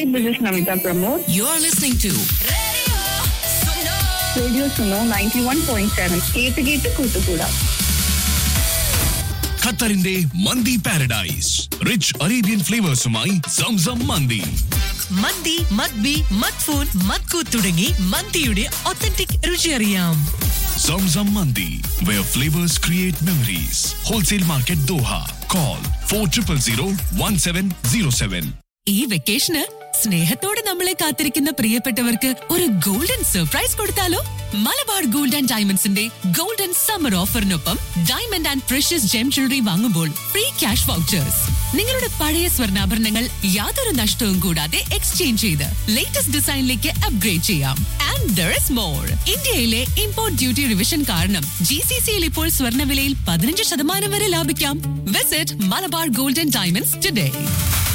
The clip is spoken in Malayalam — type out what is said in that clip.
this is Namita Pramod. You're listening to Radio Suno 91.7. കേട്ട് കൂട്ടുകൂടാ. ഖത്തറിന്റെ മന്തി പാരഡൈസ് റിച്ച് അറേബ്യൻ ഫ്ലേവേഴ്സുമായി സംസം മന്തി. മന്തി, മദ്ബി, മദ്ഫൂൻ, മദ്കൂത്ത് തുടങ്ങി മന്തിയുടെ ഒത്തന്റിക് രുചി അറിയാം. Zamzam mandi, where flavors create memories. Wholesale Market Doha. Call 40001707. ഈ വെക്കേഷന് സ്നേഹത്തോടെ നമ്മളെ കാത്തിരിക്കുന്ന പ്രിയപ്പെട്ടവർക്ക് ഒരു ഗോൾഡൻ സർപ്രൈസ് കൊടുത്താലോ? Malabar gold and ഡയമണ്ട്സിന്റെ golden summer ഓഫറിനൊപ്പം diamond and precious gem jewellery വാങ്ങുമ്പോൾ ഫ്രീ ക്യാഷ് വൗച്ചേഴ്സ്. നിങ്ങളുടെ പഴയ സ്വർണ്ണാഭരണങ്ങൾ യാതൊരു നഷ്ടവും കൂടാതെ എക്സ്ചേഞ്ച് ചെയ്ത് ലേറ്റസ്റ്റ് ഡിസൈനിലേക്ക് അപ്ഗ്രേഡ് ചെയ്യാം. And there is more. ഇന്ത്യയിലെ ഇമ്പോർട്ട് ഡ്യൂട്ടി റിവിഷൻ കാരണം GCCയിൽ ഇപ്പോൾ സ്വർണ്ണവിലയിൽ 15% വരെ ലാഭിക്കാം. Visit Malabar gold and diamonds today.